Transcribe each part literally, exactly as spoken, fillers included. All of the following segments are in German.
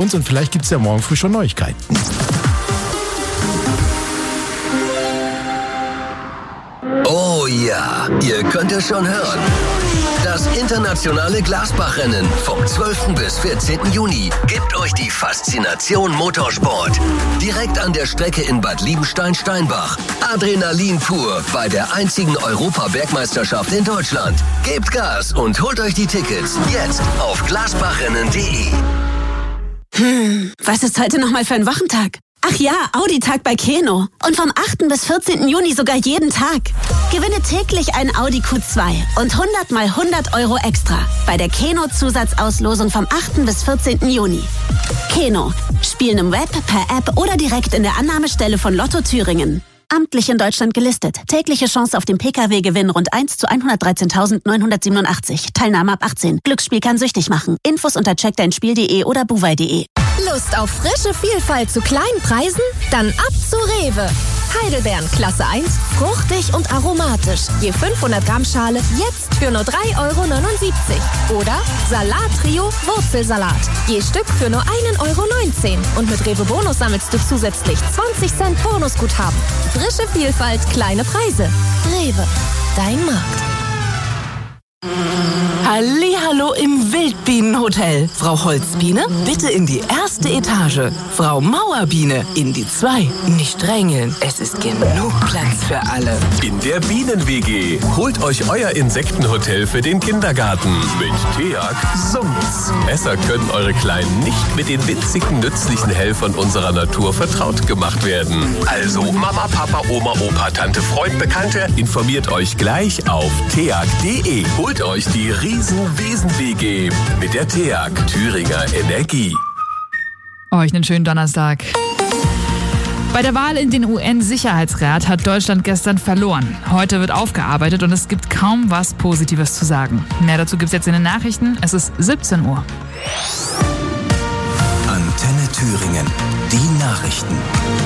uns und vielleicht gibt es ja morgen früh schon Neuigkeiten. Oh ja, ihr könnt es schon hören. Das internationale Glasbach-Rennen vom zwölften bis vierzehnten Juni gibt euch die Faszination Motorsport. Direkt an der Strecke in Bad Liebenstein-Steinbach. Adrenalin pur bei der einzigen Europa-Bergmeisterschaft in Deutschland. Gebt Gas und holt euch die Tickets jetzt auf glasbachrennen punkt de. Hm, was ist heute nochmal für ein Wochentag? Ach ja, Audi-Tag bei Keno. Und vom achten bis vierzehnten Juni sogar jeden Tag. Gewinne täglich ein Audi Q zwei und hundert mal hundert Euro extra bei der Keno-Zusatzauslosung vom achten bis vierzehnten Juni. Keno. Spielen im Web, per App oder direkt in der Annahmestelle von Lotto Thüringen. Amtlich in Deutschland gelistet. Tägliche Chance auf den P K W-Gewinn rund eins zu hundertdreizehntausendneunhundertsiebenundachtzig. Teilnahme ab achtzehn. Glücksspiel kann süchtig machen. Infos unter check dein spiel punkt de oder buwei punkt de. Lust auf frische Vielfalt zu kleinen Preisen? Dann ab zu Rewe. Heidelbeeren Klasse eins, fruchtig und aromatisch. Je fünfhundert Gramm Schale jetzt für nur drei Euro neunundsiebzig. Oder Salat-Trio Wurzelsalat. Je Stück für nur ein Euro neunzehn. Und mit Rewe Bonus sammelst du zusätzlich zwanzig Cent Bonusguthaben. Frische Vielfalt, kleine Preise. Rewe, dein Markt. Hallihallo im Wildbienenhotel. Frau Holzbiene, bitte in die erste Etage. Frau Mauerbiene, in die zwei. Nicht drängeln, es ist genug Platz für alle. In der Bienen-W G. Holt euch euer Insektenhotel für den Kindergarten. Mit TEAG summt's. Besser können eure Kleinen nicht mit den winzigen, nützlichen Helfern unserer Natur vertraut gemacht werden. Also Mama, Papa, Oma, Opa, Tante, Freund, Bekannte, informiert euch gleich auf teag punkt de. Holt euch die Riesen-Wesen-W G mit der TEAG Thüringer Energie. Euch einen schönen Donnerstag. Bei der Wahl in den U N-Sicherheitsrat hat Deutschland gestern verloren. Heute wird aufgearbeitet und es gibt kaum was Positives zu sagen. Mehr dazu gibt es jetzt in den Nachrichten. Es ist siebzehn Uhr. Antenne Thüringen. Die Nachrichten.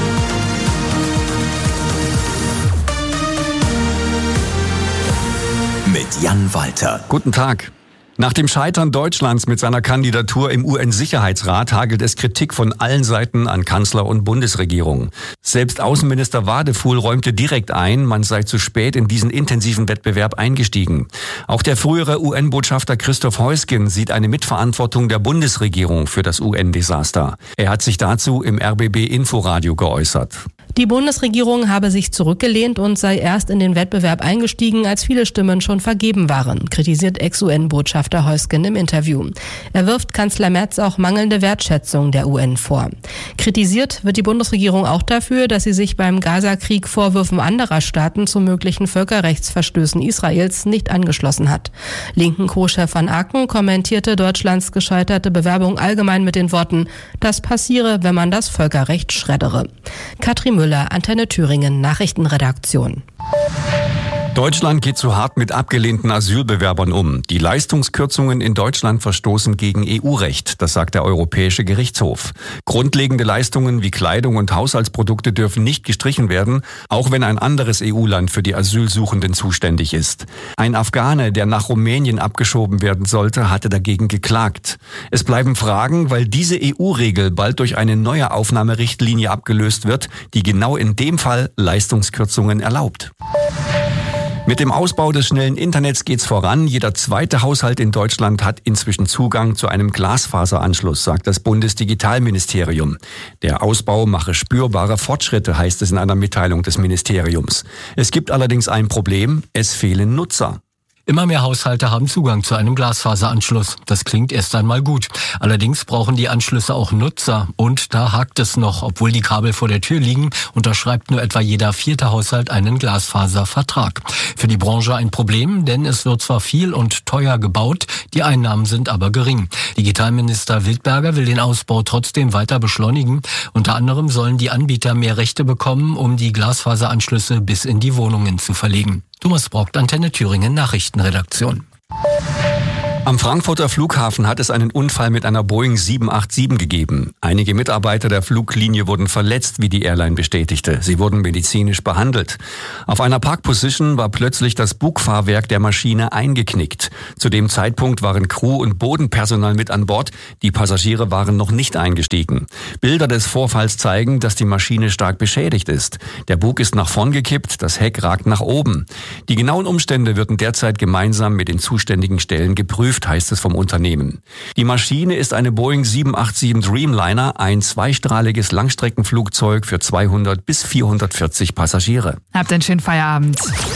Mit Jan Walter. Guten Tag. Nach dem Scheitern Deutschlands mit seiner Kandidatur im U N-Sicherheitsrat hagelt es Kritik von allen Seiten an Kanzler und Bundesregierung. Selbst Außenminister Wadefuhl räumte direkt ein, man sei zu spät in diesen intensiven Wettbewerb eingestiegen. Auch der frühere U N-Botschafter Christoph Heusgen sieht eine Mitverantwortung der Bundesregierung für das U N-Desaster. Er hat sich dazu im R B B-Inforadio geäußert. Die Bundesregierung habe sich zurückgelehnt und sei erst in den Wettbewerb eingestiegen, als viele Stimmen schon vergeben waren, kritisiert Ex-U N-Botschafter Heusgen im Interview. Er wirft Kanzler Merz auch mangelnde Wertschätzung der U N vor. Kritisiert wird die Bundesregierung auch dafür, dass sie sich beim Gaza-Krieg Vorwürfen anderer Staaten zu möglichen Völkerrechtsverstößen Israels nicht angeschlossen hat. Linken Co-Chef Van Aken kommentierte Deutschlands gescheiterte Bewerbung allgemein mit den Worten: Das passiere, wenn man das Völkerrecht schreddere. Katrin Müller, Antenne Thüringen, Nachrichtenredaktion. Deutschland geht zu hart mit abgelehnten Asylbewerbern um. Die Leistungskürzungen in Deutschland verstoßen gegen E U-Recht, das sagt der Europäische Gerichtshof. Grundlegende Leistungen wie Kleidung und Haushaltsprodukte dürfen nicht gestrichen werden, auch wenn ein anderes E U-Land für die Asylsuchenden zuständig ist. Ein Afghane, der nach Rumänien abgeschoben werden sollte, hatte dagegen geklagt. Es bleiben Fragen, weil diese E U-Regel bald durch eine neue Aufnahmerichtlinie abgelöst wird, die genau in dem Fall Leistungskürzungen erlaubt. Mit dem Ausbau des schnellen Internets geht's voran. Jeder zweite Haushalt in Deutschland hat inzwischen Zugang zu einem Glasfaseranschluss, sagt das Bundesdigitalministerium. Der Ausbau mache spürbare Fortschritte, heißt es in einer Mitteilung des Ministeriums. Es gibt allerdings ein Problem: Es fehlen Nutzer. Immer mehr Haushalte haben Zugang zu einem Glasfaseranschluss. Das klingt erst einmal gut. Allerdings brauchen die Anschlüsse auch Nutzer. Und da hakt es noch. Obwohl die Kabel vor der Tür liegen, unterschreibt nur etwa jeder vierte Haushalt einen Glasfaservertrag. Für die Branche ein Problem, denn es wird zwar viel und teuer gebaut, die Einnahmen sind aber gering. Digitalminister Wildberger will den Ausbau trotzdem weiter beschleunigen. Unter anderem sollen die Anbieter mehr Rechte bekommen, um die Glasfaseranschlüsse bis in die Wohnungen zu verlegen. Thomas Brockt, Antenne Thüringen, Nachrichtenredaktion. Am Frankfurter Flughafen hat es einen Unfall mit einer Boeing sieben acht sieben gegeben. Einige Mitarbeiter der Fluglinie wurden verletzt, wie die Airline bestätigte. Sie wurden medizinisch behandelt. Auf einer Parkposition war plötzlich das Bugfahrwerk der Maschine eingeknickt. Zu dem Zeitpunkt waren Crew und Bodenpersonal mit an Bord. Die Passagiere waren noch nicht eingestiegen. Bilder des Vorfalls zeigen, dass die Maschine stark beschädigt ist. Der Bug ist nach vorn gekippt, das Heck ragt nach oben. Die genauen Umstände werden derzeit gemeinsam mit den zuständigen Stellen geprüft, heißt es vom Unternehmen. Die Maschine ist eine Boeing sieben acht sieben Dreamliner, ein zweistrahliges Langstreckenflugzeug für zweihundert bis vierhundertvierzig Passagiere. Habt einen schönen Feierabend.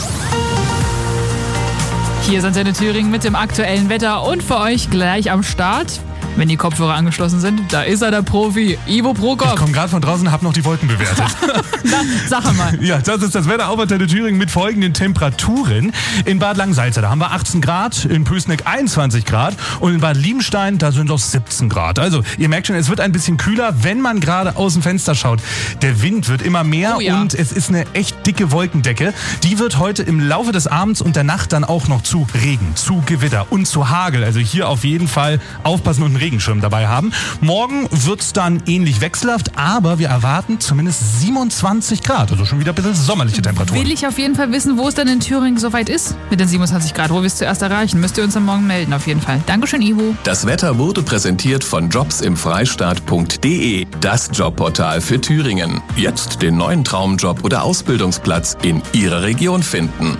Hier ist Antenne Thüringen mit dem aktuellen Wetter und für euch gleich am Start. Wenn die Kopfhörer angeschlossen sind, da ist er, der Profi, Ivo Prokop. Ich komme gerade von draußen und habe noch die Wolken bewertet. Na, sag mal. Ja, das ist das Wetter auf Antenne Thüringen mit folgenden Temperaturen. In Bad Langsalza, da haben wir achtzehn Grad, in Pößneck einundzwanzig Grad und in Bad Liebenstein, da sind es siebzehn Grad. Also ihr merkt schon, es wird ein bisschen kühler, wenn man gerade aus dem Fenster schaut. Der Wind wird immer mehr oh ja. und es ist eine echt dicke Wolkendecke. Die wird heute im Laufe des Abends und der Nacht dann auch noch zu Regen, zu Gewitter und zu Hagel. Also hier auf jeden Fall aufpassen und einen Regenschirm dabei haben. Morgen wird es dann ähnlich wechselhaft, aber wir erwarten zumindest siebenundzwanzig Grad, also schon wieder ein bisschen sommerliche Temperaturen. Will ich auf jeden Fall wissen, wo es dann in Thüringen soweit ist mit den siebenundzwanzig Grad, wo wir es zuerst erreichen. Müsst ihr uns am Morgen melden, auf jeden Fall. Dankeschön, Ivo. Das Wetter wurde präsentiert von jobs im freistaat punkt de, das Jobportal für Thüringen. Jetzt den neuen Traumjob oder Ausbildungsplatz in Ihrer Region finden.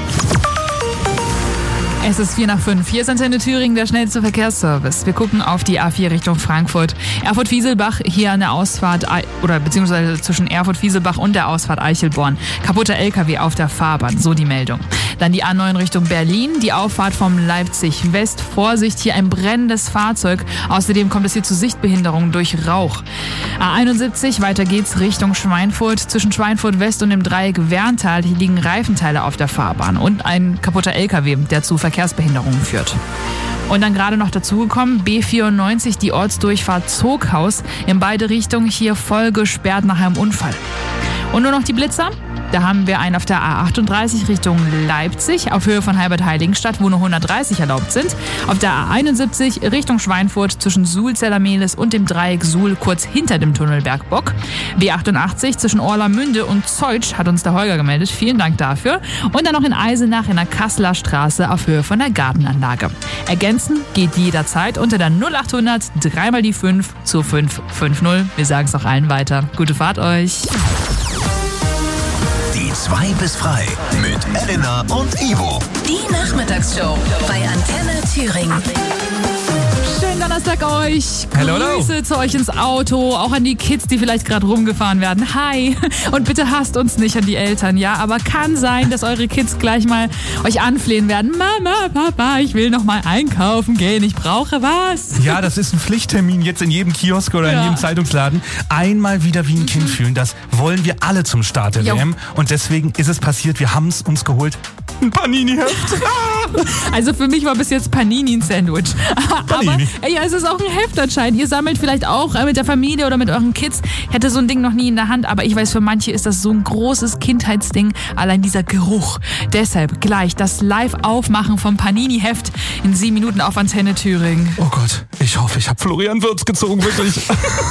Es ist vier nach fünf. Hier ist Antenne Thüringen, der schnellste Verkehrsservice. Wir gucken auf die A vier Richtung Frankfurt. Erfurt-Wieselbach hier an der Ausfahrt, oder beziehungsweise zwischen Erfurt-Wieselbach und der Ausfahrt Eichelborn. Kaputter L K W auf der Fahrbahn, so die Meldung. Dann die A neun Richtung Berlin, die Auffahrt vom Leipzig West. Vorsicht, hier ein brennendes Fahrzeug. Außerdem kommt es hier zu Sichtbehinderungen durch Rauch. A einundsiebzig, weiter geht's Richtung Schweinfurt. Zwischen Schweinfurt West und dem Dreieck Werntal, hier liegen Reifenteile auf der Fahrbahn. Und ein kaputter L K W, der zu Verkehrsbehinderungen führt. Und dann gerade noch dazugekommen, B vierundneunzig, die Ortsdurchfahrt Zoghaus. In beide Richtungen hier voll gesperrt nach einem Unfall. Und nur noch die Blitzer. Da haben wir einen auf der A achtunddreißig Richtung Leipzig auf Höhe von Halbert-Heiligenstadt, wo nur hundertdreißig erlaubt sind. Auf der A einundsiebzig Richtung Schweinfurt zwischen Suhl-Zellermehlis und dem Dreieck Suhl kurz hinter dem Tunnel Bergbock. B achtundachtzig zwischen Orlamünde und Zeutsch hat uns der Holger gemeldet. Vielen Dank dafür. Und dann noch in Eisenach in der Kasseler Straße auf Höhe von der Gartenanlage. Ergänzen geht jederzeit unter der null achthundert dreimal die fünf zu fünf fünf null. Wir sagen es auch allen weiter. Gute Fahrt euch. zwei bis frei mit Elena und Ivo. Die Nachmittagsshow bei Antenne Thüringen. Schönen Donnerstag euch. Hello, Grüße hello. zu euch ins Auto, auch an die Kids, die vielleicht gerade rumgefahren werden. Hi. Und bitte hasst uns nicht an die Eltern, ja? Aber kann sein, dass eure Kids gleich mal euch anflehen werden. Mama, Papa, ich will noch mal einkaufen gehen, ich brauche was. Ja, das ist ein Pflichttermin jetzt in jedem Kiosk oder in Ja. jedem Zeitungsladen. Einmal wieder wie ein Kind fühlen, das wollen wir alle zum Start der Jo. W M. Und deswegen ist es passiert, wir haben es uns geholt. Ein Panini-Heft. Also für mich war bis jetzt Panini ein Sandwich. Panini. Aber ey, ja, es ist auch ein Heft anscheinend. Ihr sammelt vielleicht auch äh, mit der Familie oder mit euren Kids. Ich hatte so ein Ding noch nie in der Hand, aber ich weiß, für manche ist das so ein großes Kindheitsding. Allein dieser Geruch. Deshalb gleich das Live-Aufmachen vom Panini-Heft in sieben Minuten auf Antenne Thüringen. Oh Gott, ich hoffe, ich habe Florian Wirtz gezogen, wirklich.